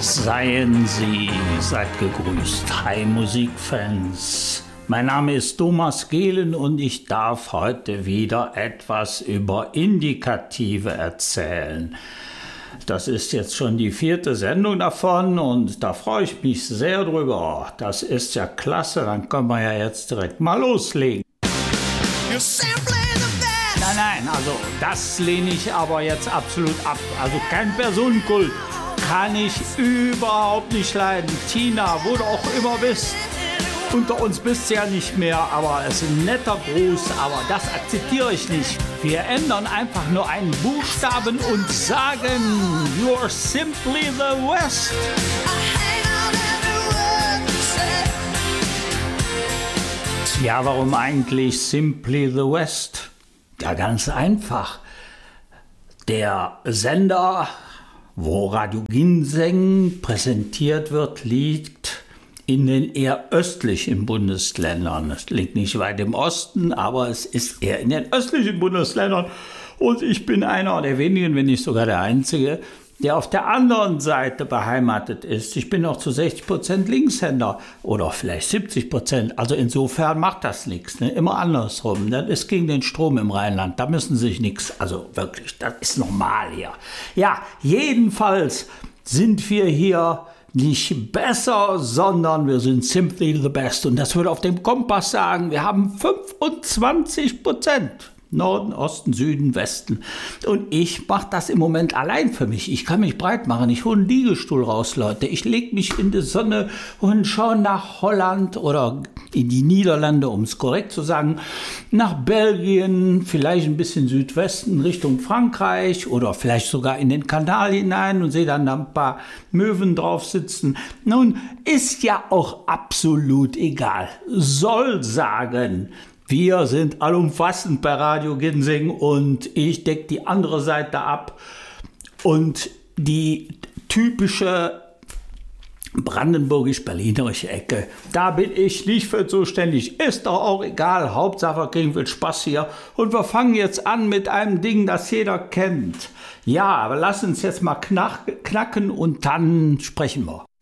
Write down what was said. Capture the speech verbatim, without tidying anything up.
Seien Sie, seid gegrüßt. Hi Musikfans. Mein Name ist Thomas Gehlen und ich darf heute wieder etwas über Indikative erzählen. Das ist jetzt schon die vierte Sendung davon und da freue ich mich sehr drüber. Das ist ja klasse, dann können wir ja jetzt direkt mal loslegen. Nein, nein, also das lehne ich aber jetzt absolut ab. Also kein Personenkult. Kann ich überhaupt nicht leiden. Tina, wo du auch immer bist. Unter uns bist du ja nicht mehr, aber es ist ein netter Gruß, aber das akzeptiere ich nicht. Wir ändern einfach nur einen Buchstaben und sagen, you're simply the West. Ja, warum eigentlich Simply the West? Ja, ganz einfach. Der Sender, wo Radio Ginseng präsentiert wird, liegt in den eher östlichen Bundesländern. Es liegt nicht weit im Osten, aber es ist eher in den östlichen Bundesländern. Und ich bin einer der wenigen, wenn nicht sogar der Einzige, der auf der anderen Seite beheimatet ist. Ich bin auch zu sechzig Prozent Linkshänder oder vielleicht siebzig Prozent. Also insofern macht das nichts. Ne? Immer andersrum. Das ist gegen den Strom im Rheinland. Da müssen Sie sich nichts, also wirklich, das ist normal hier. Ja, jedenfalls sind wir hier nicht besser, sondern wir sind simply the best. Und das würde auf dem Kompass sagen, wir haben fünfundzwanzig Prozent. Norden, Osten, Süden, Westen. Und ich mache das im Moment allein für mich. Ich kann mich breit machen. Ich hole einen Liegestuhl raus, Leute. Ich lege mich in die Sonne und schaue nach Holland oder in die Niederlande, um es korrekt zu sagen, nach Belgien, vielleicht ein bisschen Südwesten Richtung Frankreich oder vielleicht sogar in den Kanal hinein und sehe dann da ein paar Möwen drauf sitzen. Nun, ist ja auch absolut egal. Soll sagen, wir sind allumfassend bei Radio Ginseng und ich decke die andere Seite ab. Und die typische brandenburgisch-berlinerische Ecke, da bin ich nicht für zuständig. Ist doch auch egal, Hauptsache wir kriegen viel Spaß hier. Und wir fangen jetzt an mit einem Ding, das jeder kennt. Ja, aber lass uns jetzt mal knack, knacken und dann sprechen wir.